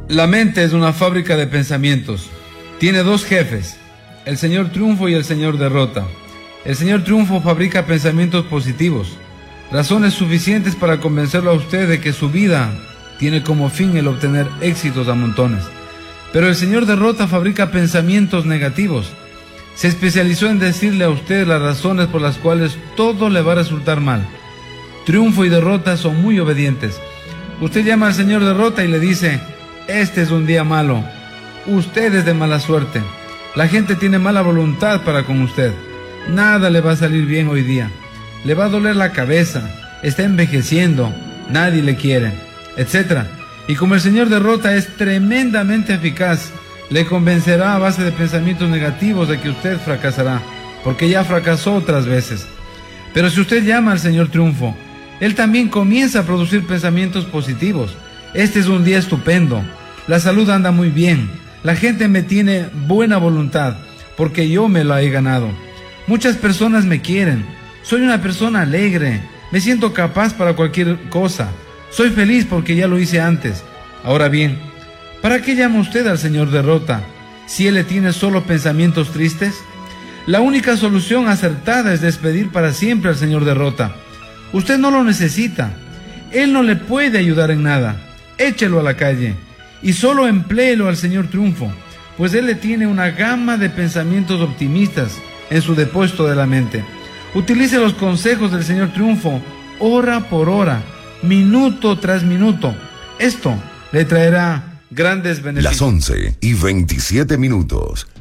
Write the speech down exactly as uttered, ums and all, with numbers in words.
La mente es una fábrica de pensamientos. Tiene dos jefes, el señor Triunfo y el señor Derrota. El señor Triunfo fabrica pensamientos positivos, razones suficientes para convencerlo a usted de que su vida tiene como fin el obtener éxitos a montones. Pero el señor Derrota fabrica pensamientos negativos. Se especializó en decirle a usted las razones por las cuales todo le va a resultar mal. Triunfo y Derrota son muy obedientes. Usted llama al señor Derrota y le dice: este es un día malo, usted es de mala suerte, la gente tiene mala voluntad para con usted, nada le va a salir bien hoy día, le va a doler la cabeza, está envejeciendo, nadie le quiere, etcétera. Y como el señor Derrota es tremendamente eficaz, le convencerá a base de pensamientos negativos de que usted fracasará, porque ya fracasó otras veces. Pero si usted llama al señor Triunfo, él también comienza a producir pensamientos positivos. Este es un día estupendo, la salud anda muy bien, la gente me tiene buena voluntad, porque yo me la he ganado. Muchas personas me quieren, soy una persona alegre, me siento capaz para cualquier cosa, soy feliz porque ya lo hice antes. Ahora bien, ¿para qué llama usted al señor Derrota si él le tiene solo pensamientos tristes? La única solución acertada es despedir para siempre al señor Derrota. Usted no lo necesita, él no le puede ayudar en nada. Échelo a la calle y solo empléelo al señor Triunfo, pues él le tiene una gama de pensamientos optimistas en su depósito de la mente. Utilice los consejos del señor Triunfo hora por hora, minuto tras minuto. Esto le traerá grandes beneficios. Las once y veintisiete minutos.